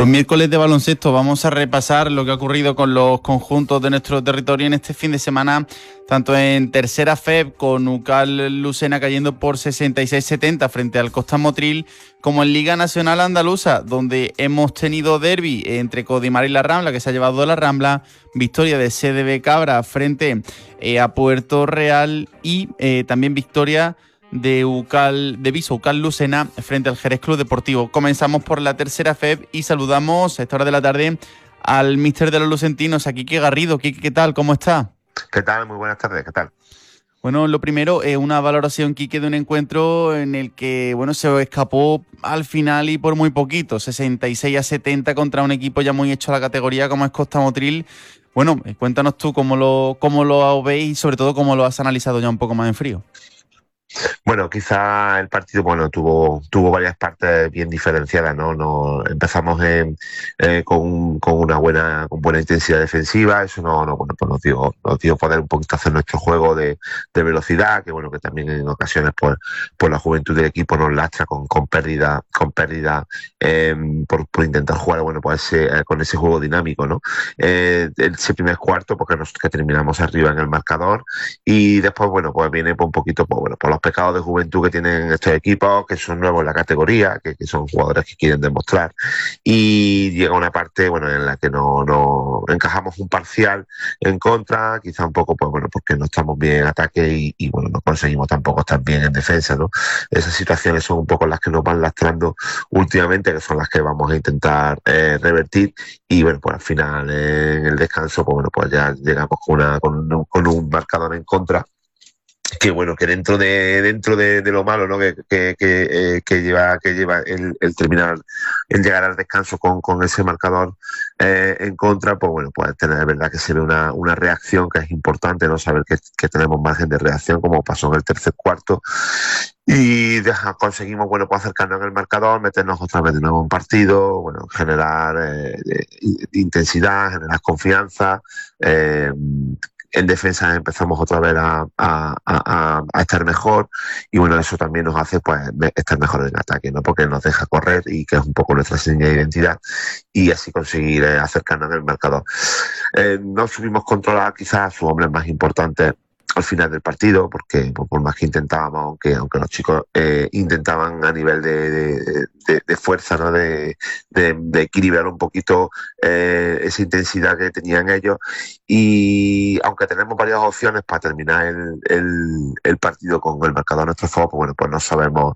Pues miércoles de baloncesto, vamos a repasar lo que ha ocurrido con los conjuntos de nuestro territorio en este fin de semana, tanto en tercera FEB con UCAL Lucena cayendo por 66-70 frente al Costa Motril, como en Liga Nacional Andaluza, donde hemos tenido derbi entre Codimar y La Rambla, que se ha llevado la Rambla, victoria de CDB Cabra frente a Puerto Real y también victoria de Viso UCAL Lucena frente al Jerez Club Deportivo. Comenzamos por la tercera FEB y saludamos a esta hora de la tarde al míster de los lucentinos, a Quique Garrido. Quique, ¿qué tal? ¿Cómo está? ¿Qué tal? Muy buenas tardes, ¿qué tal? Bueno, lo primero, una valoración, Quique, de un encuentro en el que, bueno, se escapó al final y por muy poquito, 66-70 contra un equipo ya muy hecho a la categoría como es Costa Motril. Bueno, cuéntanos tú cómo lo veis y sobre todo cómo lo has analizado ya un poco más en frío. Bueno, quizá el partido tuvo varias partes bien diferenciadas, ¿no? Empezamos con buena intensidad defensiva, eso pues nos dio poder un poquito hacer nuestro juego de velocidad, que también en ocasiones por la juventud del equipo nos lastra con pérdida, por intentar jugar, con ese juego dinámico, ¿no? Ese primer cuarto, porque que terminamos arriba en el marcador, y después, pues viene un poquito, por los pecados de juventud que tienen estos equipos, que son nuevos en la categoría, que son jugadores que quieren demostrar, y llega una parte, en la que no encajamos un parcial en contra, quizá un poco, porque no estamos bien en ataque y no conseguimos tampoco estar bien en defensa, ¿no? Esas situaciones son un poco las que nos van lastrando últimamente, que son las que vamos a intentar revertir, y pues al final en el descanso, pues ya llegamos con un marcador en contra, que dentro de lo malo, ¿no? que lleva el terminar, el llegar al descanso con ese marcador en contra, pues tener, es verdad que se ve una reacción que es importante, ¿no? Saber que tenemos margen de reacción, como pasó en el tercer cuarto, y conseguimos, pues acercarnos en el marcador, meternos otra vez de nuevo en partido, generar intensidad, generar confianza. En defensa empezamos otra vez a estar mejor, y eso también nos hace pues estar mejor en ataque, ¿no? Porque nos deja correr, y que es un poco nuestra seña de identidad, y así conseguir acercarnos en el marcador. No supimos controlar quizás a sus hombres más importantes al final del partido, porque por más que intentábamos, aunque los chicos intentaban a nivel de fuerza, ¿no? de equilibrar un poquito esa intensidad que tenían ellos, y aunque tenemos varias opciones para terminar el partido con el marcador a nuestro favor, pues no sabemos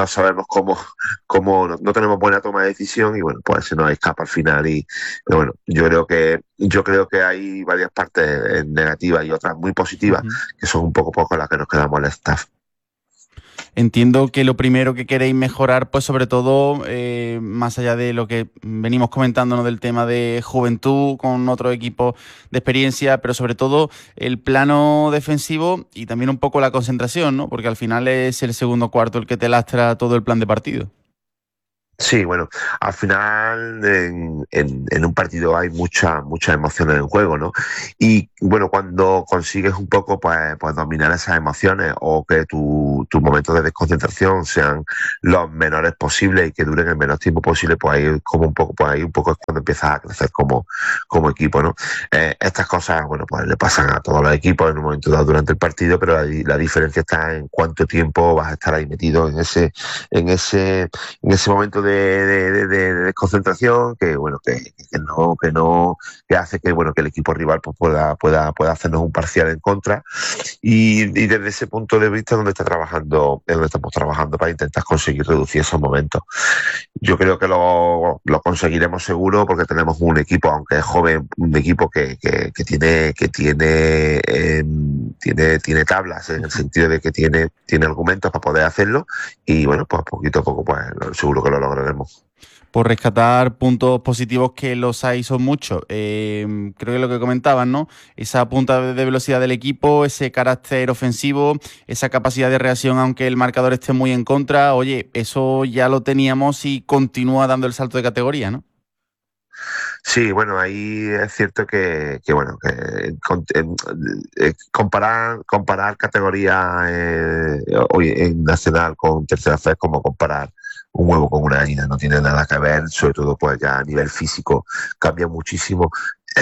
cómo no tenemos buena toma de decisión, y pues se nos escapa al final. Y yo creo que hay varias partes negativas y otras muy positivas, que son un poco las que nos quedamos al staff. Entiendo que lo primero que queréis mejorar, pues sobre todo, más allá de lo que venimos comentando, ¿no? Del tema de juventud con otro equipo de experiencia, pero sobre todo el plano defensivo y también un poco la concentración, ¿no? Porque al final es el segundo cuarto el que te lastra todo el plan de partido. Sí, al final en un partido hay mucha emociones en juego, ¿no? Y cuando consigues un poco pues dominar esas emociones, o que tus momentos de desconcentración sean los menores posibles y que duren el menor tiempo posible, pues ahí es cuando empiezas a crecer como equipo, ¿no? Estas cosas, pues le pasan a todos los equipos en un momento dado durante el partido, pero la diferencia está en cuánto tiempo vas a estar ahí metido en ese momento de desconcentración, que hace que el equipo rival pues pueda hacernos un parcial en contra, y desde ese punto de vista es donde estamos trabajando para intentar conseguir reducir esos momentos. Yo creo que lo conseguiremos seguro, porque tenemos un equipo, aunque es joven, un equipo que tiene tablas, en el sentido de que tiene argumentos para poder hacerlo, y pues poquito a poco pues seguro que lo lograremos. Por rescatar puntos positivos, que los hay, son muchos. Creo que lo que comentaban, ¿no? Esa punta de velocidad del equipo, ese carácter ofensivo, esa capacidad de reacción aunque el marcador esté muy en contra. Oye, eso ya lo teníamos y continúa dando el salto de categoría, ¿no? Sí, ahí es cierto que comparar categorías hoy en nacional con tercera fe es como comparar un huevo con una gallina, no tiene nada que ver, sobre todo pues ya a nivel físico cambia muchísimo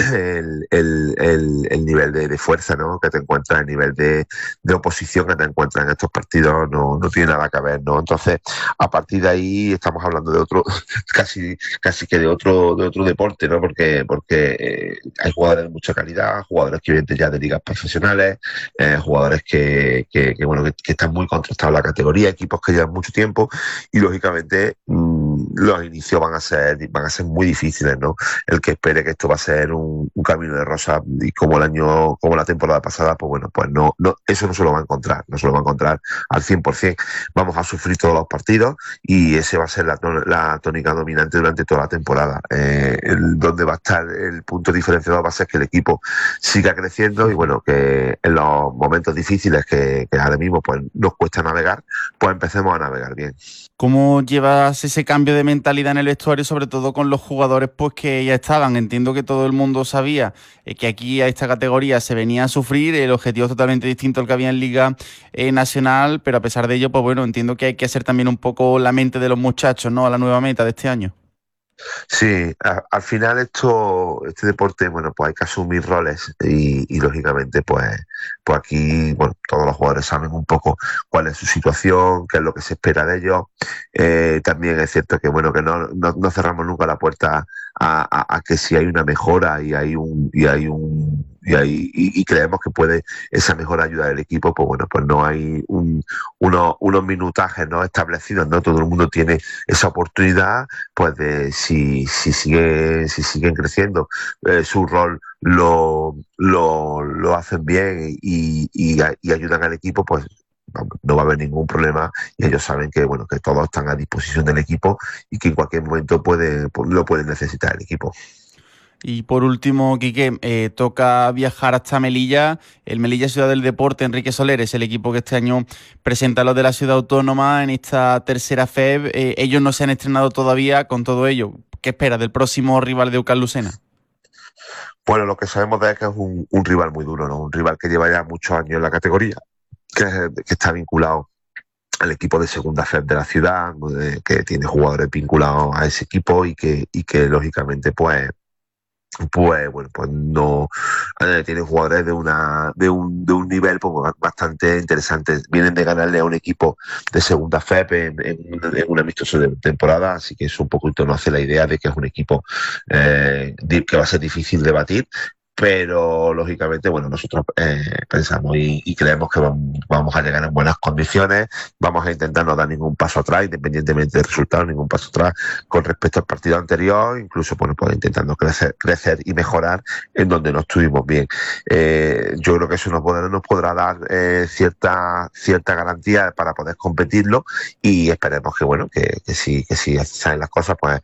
el nivel de fuerza, ¿no?, que te encuentras, el nivel de oposición que te encuentras en estos partidos, no tiene nada que ver, ¿no? Entonces, a partir de ahí estamos hablando de otro, casi que de otro deporte, ¿no? Porque hay jugadores de mucha calidad, jugadores que vienen ya de ligas profesionales, jugadores bueno, que están muy contrastados en la categoría, equipos que llevan mucho tiempo y lógicamente los inicios van a ser muy difíciles, ¿no? El que espere que esto va a ser un camino de rosa y como la temporada pasada, pues bueno, pues no, eso no se lo va a encontrar, no se lo va a encontrar al 100%. Vamos a sufrir todos los partidos y ese va a ser la tónica dominante durante toda la temporada. Donde va a estar el punto diferenciador va a ser que el equipo siga creciendo y bueno, que en los momentos difíciles que ahora mismo pues nos cuesta navegar, pues empecemos a navegar bien. ¿Cómo llevas ese cambio de mentalidad en el vestuario, sobre todo con los jugadores pues que ya estaban? Entiendo que todo el mundo sabía que aquí a esta categoría se venía a sufrir, el objetivo es totalmente distinto al que había en Liga Nacional, pero a pesar de ello, pues bueno, entiendo que hay que hacer también un poco la mente de los muchachos, ¿no?, a la nueva meta de este año. Sí, al final este deporte, bueno, pues hay que asumir roles y lógicamente, pues aquí, bueno, todos los jugadores saben un poco cuál es su situación, qué es lo que se espera de ellos. También es cierto que, bueno, que no cerramos nunca la puerta a que si hay una mejora y creemos que puede esa mejora ayudar al equipo, pues bueno, pues no hay unos minutajes no establecidos, no todo el mundo tiene esa oportunidad, pues de si siguen creciendo su rol lo hacen bien y ayudan al equipo, pues no va a haber ningún problema y ellos saben que bueno, que todos están a disposición del equipo y que en cualquier momento lo pueden necesitar el equipo. Y por último, Quique, toca viajar hasta Melilla. El Melilla Ciudad del Deporte, Enrique Soler, es el equipo que este año presenta a los de la Ciudad Autónoma en esta tercera FEB. Ellos no se han estrenado todavía. Con todo ello, ¿qué esperas del próximo rival de UCAL Lucena? Bueno, lo que sabemos de él es que es un rival muy duro, ¿no? Un rival que lleva ya muchos años en la categoría, que está vinculado al equipo de segunda FEB de la ciudad, que tiene jugadores vinculados a ese equipo y que lógicamente pues bueno, pues no tienen jugadores de un nivel pues, bastante interesante. Vienen de ganarle a un equipo de segunda FEP en un amistoso de temporada, así que eso un poquito nos hace la idea de que es un equipo que va a ser difícil de batir. Pero lógicamente, bueno, nosotros pensamos y creemos que vamos a llegar en buenas condiciones, vamos a intentar no dar ningún paso atrás, independientemente del resultado, ningún paso atrás con respecto al partido anterior, incluso bueno, pues intentando crecer y mejorar en donde no estuvimos bien. Yo creo que eso nos podrá dar cierta garantía para poder competirlo y esperemos que bueno, que si salen las cosas, pues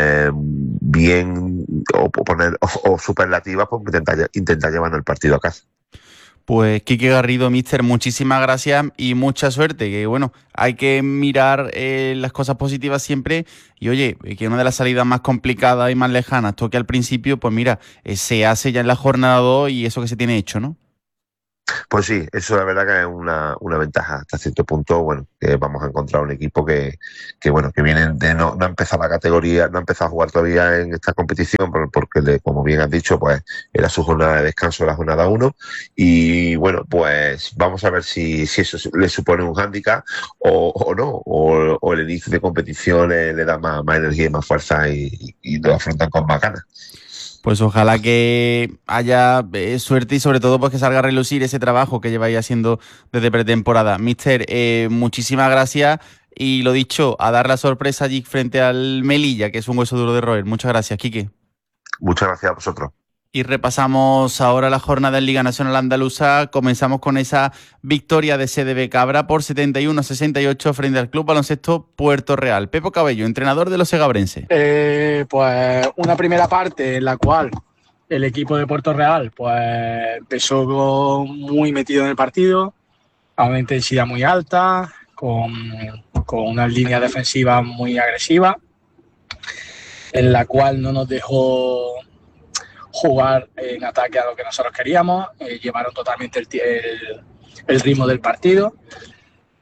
bien o superlativas, pues intentar llevarnos el partido a casa. Pues Quique Garrido, míster, muchísimas gracias y mucha suerte. Que bueno, hay que mirar las cosas positivas siempre. Y oye, que una de las salidas más complicadas y más lejanas toque al principio, pues mira, se hace ya en la jornada 2 y eso que se tiene hecho, ¿no? Pues sí, eso la verdad que es una ventaja hasta cierto punto. Bueno, que vamos a encontrar un equipo que bueno, que viene de no ha empezado la categoría, no ha empezado a jugar todavía en esta competición porque como bien has dicho, pues era su jornada de descanso, la jornada 1 y bueno, pues vamos a ver si eso le supone un hándicap o no, o el inicio de competición le da más energía y más fuerza y lo afrontan con más ganas. Pues ojalá que haya suerte y sobre todo pues que salga a relucir ese trabajo que lleváis haciendo desde pretemporada. Mister, muchísimas gracias y lo dicho, a dar la sorpresa allí frente al Melilla, que es un hueso duro de roer. Muchas gracias, Quique. Muchas gracias a vosotros. Y repasamos ahora la jornada en Liga Nacional Andaluza. Comenzamos con esa victoria de SDB Cabra por 71-68 frente al Club Baloncesto Puerto Real. Pepo Cabello, entrenador de los segabrenses. Pues una primera parte en la cual el equipo de Puerto Real pues empezó muy metido en el partido, a una intensidad muy alta, con una línea defensiva muy agresiva, en la cual no nos dejó jugar en ataque a lo que nosotros queríamos, llevaron totalmente el ritmo del partido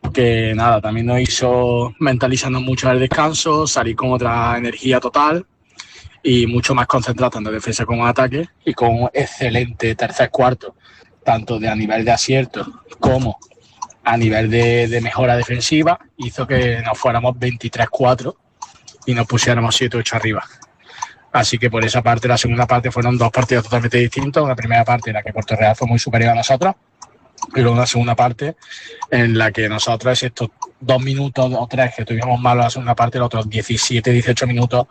que nada, también nos hizo mentalizarnos mucho en el descanso, salir con otra energía total y mucho más concentrado tanto en defensa como en ataque, y con un excelente tercer cuarto, tanto a nivel de acierto como a nivel de mejora defensiva, hizo que nos fuéramos 23-4 y nos pusiéramos 7-8 arriba. Así que por esa parte, la segunda parte fueron dos partidos totalmente distintos. Una primera parte en la que Puerto Real fue muy superior a nosotros, y luego una segunda parte en la que nosotros, estos 2 minutos o 3 que tuvimos malos en la segunda parte, los otros 17-18 minutos,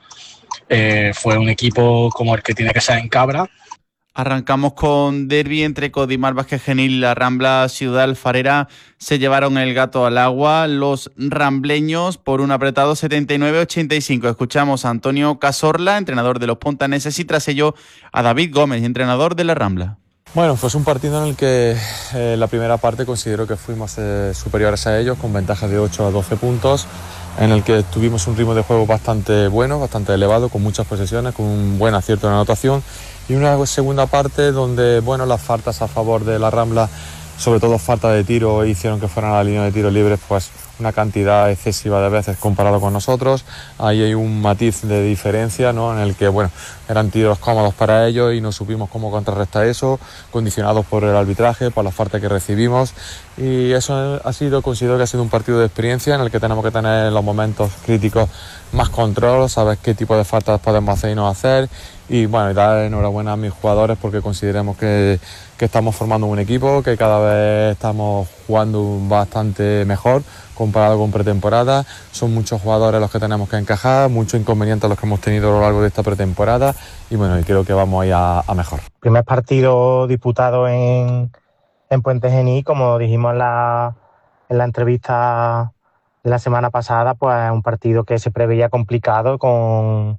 fue un equipo como el que tiene que ser en Cabra. Arrancamos con derbi entre Codimar Vázquez Genil y la Rambla Ciudad Alfarera. Se llevaron el gato al agua los rambleños por un apretado 79-85. Escuchamos a Antonio Cazorla, entrenador de los pontaneses, y tras ello a David Gómez, entrenador de la Rambla. Bueno, pues un partido en el que la primera parte considero que fuimos superiores a ellos, con ventajas de 8 a 12 puntos, en el que tuvimos un ritmo de juego bastante bueno, bastante elevado, con muchas posesiones, con un buen acierto en anotación, y una segunda parte donde, bueno, las faltas a favor de la Rambla, sobre todo falta de tiro, hicieron que fueran a la línea de tiros libres pues una cantidad excesiva de veces comparado con nosotros. Ahí hay un matiz de diferencia, ¿no?, en el que, bueno, eran tiros cómodos para ellos y no supimos cómo contrarrestar eso, condicionados por el arbitraje, por la falta que recibimos, y eso considero que ha sido un partido de experiencia en el que tenemos que tener en los momentos críticos más control, saber qué tipo de faltas podemos hacer y no hacer, y bueno, y dar enhorabuena a mis jugadores porque consideramos que estamos formando un equipo, que cada vez estamos jugando bastante mejor comparado con pretemporada. Son muchos jugadores los que tenemos que encajar, muchos inconvenientes los que hemos tenido a lo largo de esta pretemporada, y bueno, y creo que vamos a ir a mejor. Primer partido disputado en Puente Genil, como dijimos en la entrevista de la semana pasada, pues un partido que se preveía complicado con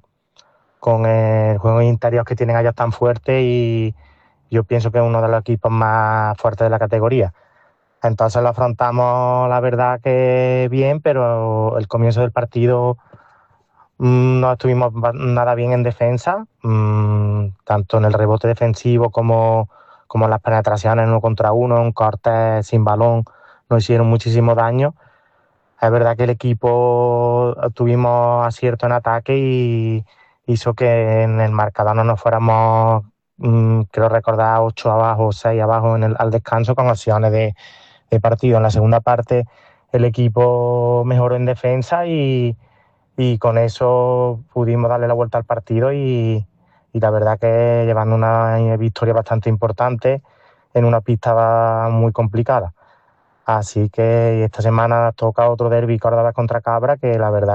el juego interior que tienen ellos tan fuerte, y yo pienso que es uno de los equipos más fuertes de la categoría. Entonces lo afrontamos, la verdad, que bien, pero el comienzo del partido no estuvimos nada bien en defensa, tanto en el rebote defensivo como en las penetraciones 1 contra 1, en cortes sin balón, nos hicieron muchísimo daño. Es verdad que el equipo tuvimos acierto en ataque y hizo que en el marcador no nos fuéramos, creo recordar, 8 abajo, 6 abajo al descanso, con opciones de partido. En la segunda parte el equipo mejoró en defensa y con eso pudimos darle la vuelta al partido y la verdad que llevando una victoria bastante importante en una pista muy complicada. Así que esta semana toca otro derbi Córdoba contra Cabra, que la verdad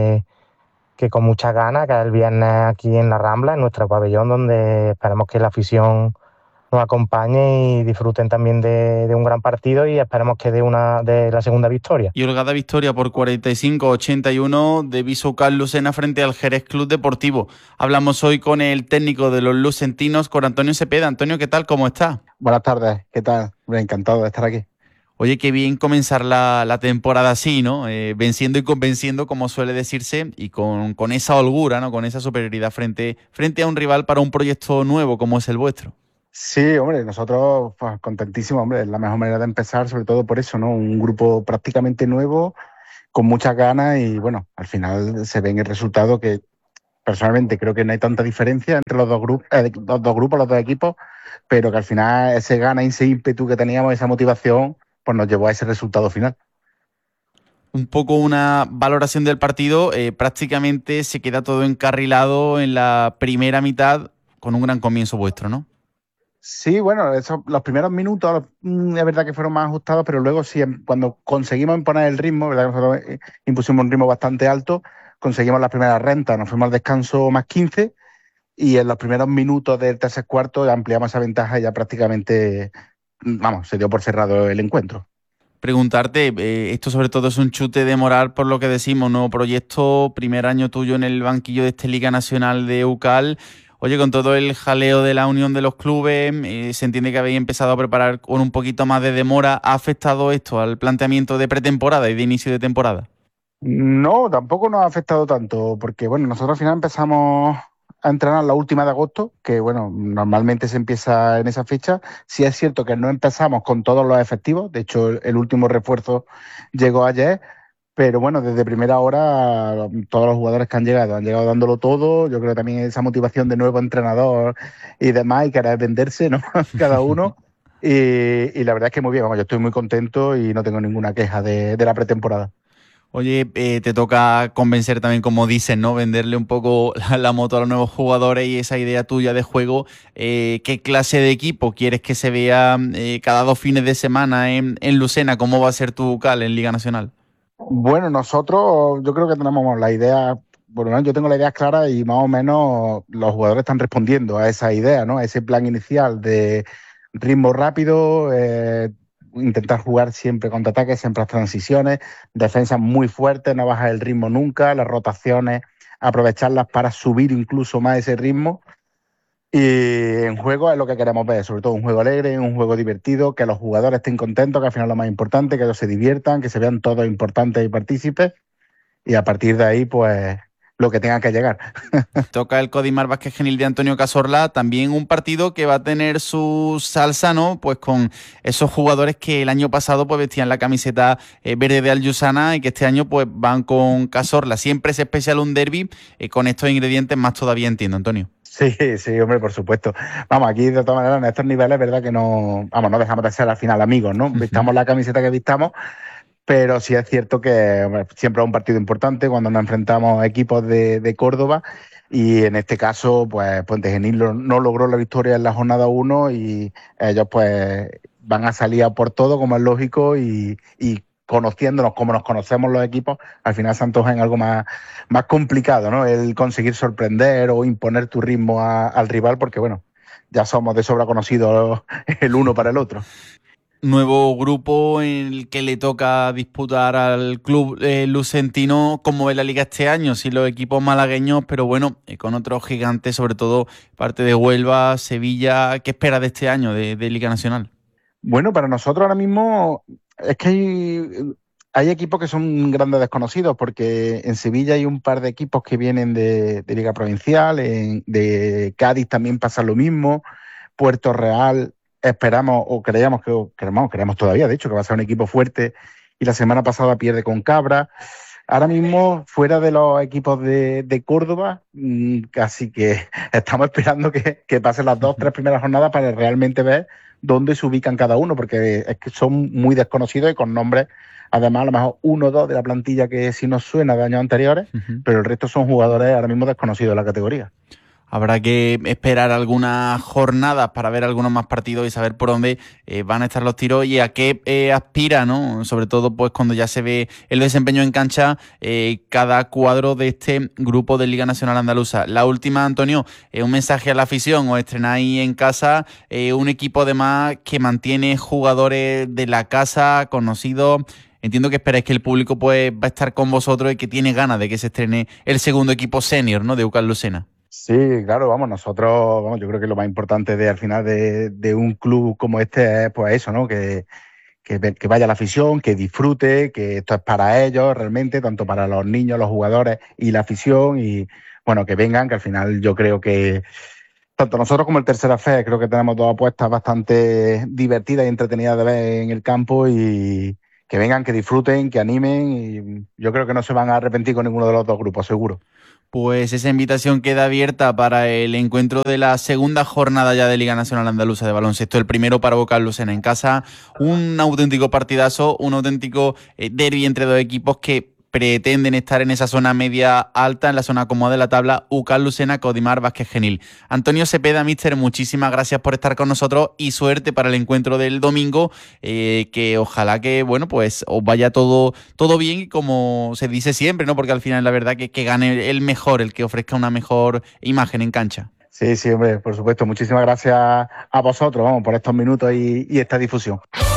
que con muchas ganas, que es el viernes aquí en la Rambla, en nuestro pabellón, donde esperemos que la afición nos acompañe y disfruten también de un gran partido, y esperemos que de la segunda victoria. Y holgada victoria por 45-81 de Visucal Lucena frente al Jerez Club Deportivo. Hablamos hoy con el técnico de los lucentinos, con Antonio Cepeda. Antonio, ¿qué tal? ¿Cómo está? Buenas tardes, ¿qué tal? Encantado de estar aquí. Oye, qué bien comenzar la temporada así, ¿no? Venciendo y convenciendo, como suele decirse, y con esa holgura, ¿no? Con esa superioridad frente a un rival para un proyecto nuevo como es el vuestro. Sí, hombre, nosotros pues, contentísimos, hombre, es la mejor manera de empezar, sobre todo por eso, ¿no? Un grupo prácticamente nuevo, con muchas ganas, y bueno, al final se ve en el resultado que personalmente creo que no hay tanta diferencia entre los dos grupos, los dos equipos, pero que al final ese gana y ese ímpetu que teníamos, esa motivación, pues nos llevó a ese resultado final. Un poco una valoración del partido, prácticamente se queda todo encarrilado en la primera mitad con un gran comienzo vuestro, ¿no? Sí, bueno, los primeros minutos es verdad que fueron más ajustados, pero luego sí, cuando conseguimos imponer el ritmo, verdad que nosotros impusimos un ritmo bastante alto, conseguimos las primeras rentas, nos fuimos al descanso más 15, y en los primeros minutos del tercer cuarto ampliamos esa ventaja y ya prácticamente, se dio por cerrado el encuentro. Preguntarte, esto sobre todo es un chute de moral por lo que decimos, nuevo proyecto, primer año tuyo en el banquillo de esta Liga Nacional de UCAL. Oye, con todo el jaleo de la unión de los clubes, se entiende que habéis empezado a preparar con un poquito más de demora. ¿Ha afectado esto al planteamiento de pretemporada y de inicio de temporada? No, tampoco nos ha afectado tanto, porque bueno, nosotros al final empezamos a entrenar la última de agosto, que bueno, normalmente se empieza en esa fecha. Sí es cierto que no empezamos con todos los efectivos, de hecho el último refuerzo llegó ayer, pero bueno, desde primera hora todos los jugadores que han llegado dándolo todo. Yo creo que también esa motivación de nuevo entrenador y demás, y querer venderse, ¿no? Cada uno. Y la verdad es que muy bien, vamos, yo estoy muy contento y no tengo ninguna queja de la pretemporada. Oye, te toca convencer también, como dicen, ¿no? Venderle un poco la moto a los nuevos jugadores y esa idea tuya de juego. ¿Qué clase de equipo quieres que se vea cada 2 fines de semana en Lucena? ¿Cómo va a ser tu cal en Liga Nacional? Bueno, nosotros yo creo que tenemos la idea, por lo menos yo tengo la idea clara y más o menos los jugadores están respondiendo a esa idea, ¿no? A ese plan inicial de ritmo rápido, intentar jugar siempre contraataques, siempre las transiciones, defensas muy fuertes, no bajar el ritmo nunca, las rotaciones, aprovecharlas para subir incluso más ese ritmo. Y en juego es lo que queremos ver, sobre todo un juego alegre, un juego divertido, que los jugadores estén contentos, que al final es lo más importante, que ellos se diviertan, que se vean todos importantes y partícipes, y a partir de ahí, pues, lo que tenga que llegar. Toca el Codimar Vázquez Genil de Antonio Cazorla, también un partido que va a tener su salsa, ¿no? Pues con esos jugadores que el año pasado pues vestían la camiseta verde de Aljusana y que este año pues van con Cazorla. Siempre es especial un derbi con estos ingredientes más todavía, entiendo, Antonio. Sí, sí, hombre, por supuesto. Vamos, aquí de todas maneras en estos niveles, verdad que no dejamos de ser al final amigos, ¿no? Vistamos la camiseta que vistamos, pero sí es cierto que hombre, siempre es un partido importante cuando nos enfrentamos a equipos de Córdoba, y en este caso, pues Puente Genil no logró la victoria en la jornada 1 y ellos pues van a salir a por todo, como es lógico, y conociéndonos como nos conocemos los equipos, al final se antoja en algo más complicado, ¿no? El conseguir sorprender o imponer tu ritmo al rival, porque bueno, ya somos de sobra conocidos el uno para el otro. Nuevo grupo en el que le toca disputar al club lucentino. ¿Cómo ve la liga este año? Sí, los equipos malagueños, pero bueno, con otros gigantes, sobre todo parte de Huelva, Sevilla. ¿Qué espera de este año de Liga Nacional? Bueno, para nosotros ahora mismo es que hay equipos que son grandes desconocidos, porque en Sevilla hay un par de equipos que vienen de Liga Provincial, de Cádiz también pasa lo mismo, Puerto Real esperamos o creemos todavía, de hecho, que va a ser un equipo fuerte, y la semana pasada pierde con Cabra. Ahora mismo, fuera de los equipos de Córdoba, casi que estamos esperando que pasen las 2-3 primeras jornadas para realmente ver dónde se ubican cada uno, porque es que son muy desconocidos y con nombres, además a lo mejor 1 o 2 de la plantilla que sí nos suena de años anteriores, pero el resto son jugadores ahora mismo desconocidos de la categoría. Habrá que esperar algunas jornadas para ver algunos más partidos y saber por dónde van a estar los tiros y a qué aspira, ¿no? Sobre todo pues cuando ya se ve el desempeño en cancha cada cuadro de este grupo de Liga Nacional Andaluza. La última, Antonio, un mensaje a la afición. Os estrenáis en casa, un equipo además que mantiene jugadores de la casa conocidos. Entiendo que esperáis que el público pues va a estar con vosotros y que tiene ganas de que se estrene el segundo equipo senior, ¿no? De UCAL Lucena. Sí, claro, nosotros, yo creo que lo más importante al final de un club como este es pues eso, ¿no? Que vaya la afición, que disfrute, que esto es para ellos realmente, tanto para los niños, los jugadores y la afición, y bueno, que vengan, que al final yo creo que tanto nosotros como el Tercera Fe creo que tenemos 2 apuestas bastante divertidas y entretenidas de ver en el campo, y que vengan, que disfruten, que animen, y yo creo que no se van a arrepentir con ninguno de los 2 grupos, seguro. Pues esa invitación queda abierta para el encuentro de la segunda jornada ya de Liga Nacional Andaluza de Baloncesto, el primero para UCAL Lucena en casa, un auténtico partidazo, un auténtico derbi entre 2 equipos que pretenden estar en esa zona media alta, en la zona cómoda de la tabla, UCAL Lucena, Codimar Vázquez Genil. Antonio Cepeda, míster, muchísimas gracias por estar con nosotros y suerte para el encuentro del domingo, que ojalá que, bueno, pues os vaya todo bien, y como se dice siempre, ¿no? Porque al final la verdad que gane el mejor, el que ofrezca una mejor imagen en cancha. Sí, hombre, por supuesto. Muchísimas gracias a vosotros, por estos minutos y esta difusión.